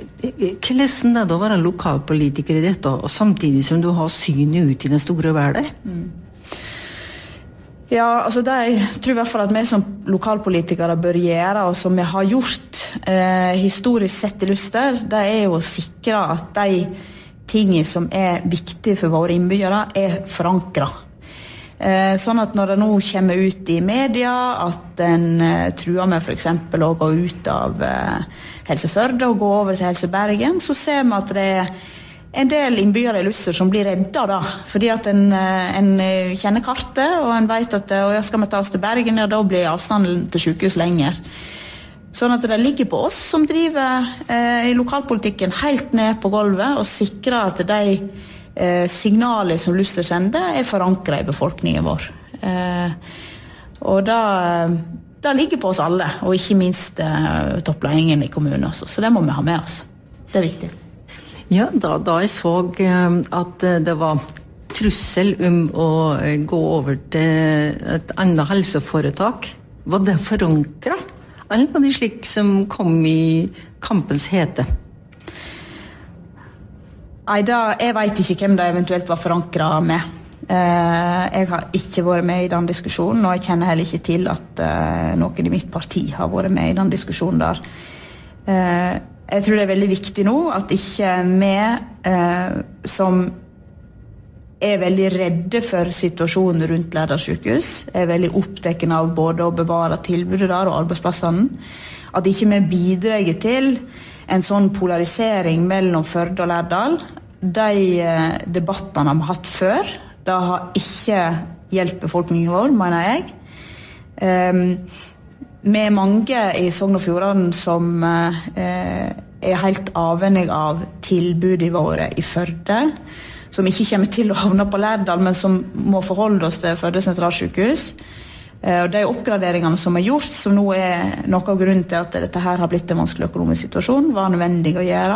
Hvordan det å være lokalpolitiker I dette, og samtidig som du har synet ut I den store verden? Ja, altså det jeg tror I hvert fall at vi som lokalpolitikere bør gjøre, og som vi har gjort historisk sett I Luster, det jo å sikre at de tingene som viktige for våre innbyggere forankret. Sånn at når det nå kommer ut I media at en truer med for eksempel å gå ut av Helse Førde og gå over til Helse Bergen, så ser vi at det en del innbyggere I Luster som blir redda da, fordi at en kjenner kartet, og en vet at skal vi ta oss til Bergen, ja, da blir avstanden til sykehus lenger. Sånn at det ligger på oss som driver I lokalpolitikken helt ned på gulvet og sikrer at de signaler som Luster sender forankret I befolkningen vår. Og da ligger på oss alle, og ikke minst toppledningen I kommunen også. Så det må vi ha med oss. Det viktig. Ja, da jeg så at det var trussel å gå over til et annet helseforetak, var det forankret? Eller var det slik som kom I kampens hete? Nei, jeg vet ikke hvem det eventuelt var forankret med. Jeg har ikke vært med I den diskusjonen, og jeg kjenner heller ikke til at noen I mitt parti har vært med I den diskusjonen der. Jeg tror det veldig viktig nå at ikke vi som veldig redde for situasjonen rundt Lærdal sykehus, veldig opptatt av både å bevare tilbudet der og arbeidsplassene, at ikke vi bidrar til en sånn polarisering mellom Førde og Lærdal. De debattene vi har hatt før, det har ikke hjulpet befolkningen vår, mener jeg. Vi mange I Sogn og Fjordane som helt avhengig av tilbudet våre I Førde, som ikke kommer til å havne på Lærdal, men som må forholde oss til Førde sentralsykehus. Og de oppgraderingene som gjort, som nå noe av grunnen til at dette her har blitt en vanskelig økonomisk situasjon, var nødvendig å gjøre.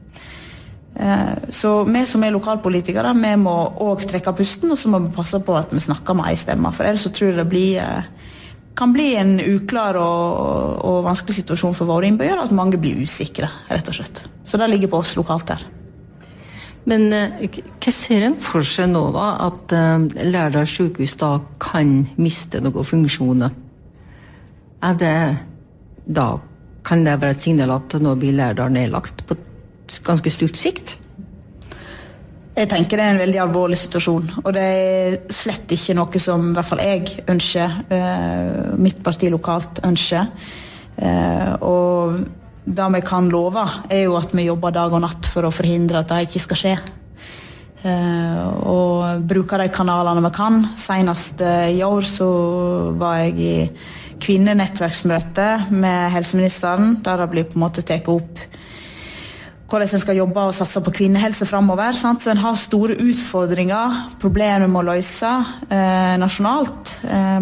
Så vi som lokalpolitikere, vi må også trekke pusten, og så må vi passe på at vi snakker med en stemme, for ellers så tror jeg det kan bli en uklar og vanskelig situasjon for våre innbyggere, at mange blir usikre, rett og slett. Så det ligger på oss lokalt her. Men hva ser en for seg nå da, at Lærdal sykehus da kan miste noen funksjoner? Da kan det være et signal at nå blir Lærdal nedlagt på ganske stort sikt? Jeg tenker det en veldig alvorlig situasjon, og det slett ikke noe som I hvert fall jeg ønsker, mitt parti lokalt ønsker. Og det vi kan love jo at vi jobber dag og natt for å forhindre at det ikke skal skje. Og bruker de kanalene vi kan. Senest I år så var jeg I kvinnenettverksmøte med helseministeren, der det blir på en måte tatt opp hvordan en skal jobbe og satse på kvinnehelse fremover. Sant? Så en har store utfordringer, problemer med å løse nasjonalt.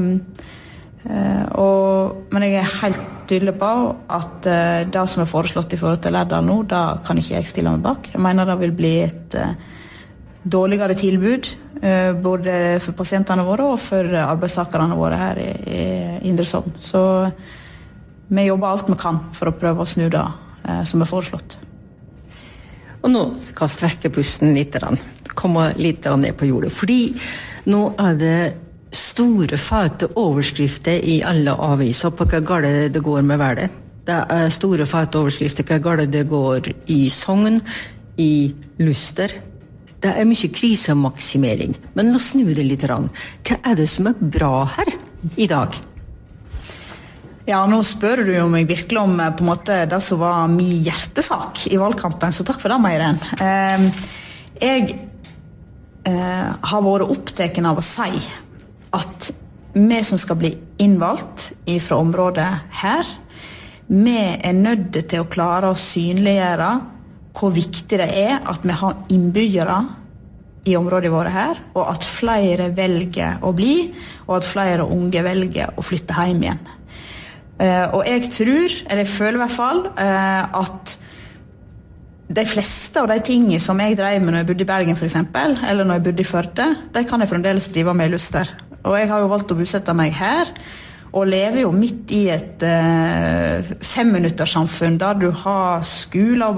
Men jeg helt tydelig på at det som foreslått I forhold til Lærdal nå, da kan ikke jeg stille meg bak. Jeg mener det vil bli et dårligere tilbud, både for pasientene våre og for arbeidstakerne våre her I Indre Sogn. Så vi jobber alt vi kan for å prøve å snu det som foreslått. Og nå skal jeg strekke pusten litt, komme litt ned på jordet, fordi nå det store fete overskrifter I alle aviser på hva galt det går med været. Det store fete overskrifter hva galt det går I Sogn, I Luster. Det mye krisemaksimering. Men la oss snu det litt. Hva det som bra her I dag? Ja, nå spør du jo meg virkelig om på en måte det som var min hjertesak I valgkampen, så takk for det, Meiren. Jeg har vært opptatt av å si at vi som skal bli innvalgt fra området her, vi nødt til å klare å synliggjøre hvor viktig det at vi har innbyggere I området våre her, og at flere velger å bli, og at flere unge velger å flytte hjem igjen. Og jeg tror, eller jeg føler I hvert fall, at de fleste av de tingene som jeg drev med når jeg bodde I Bergen for eksempel, eller når jeg bodde I Førde, de kan jeg fremdeles drive med I Luster. Og jeg har jo valgt å bosette meg her, og lever jo midt I et 5-minutterssamfunn der du har skole og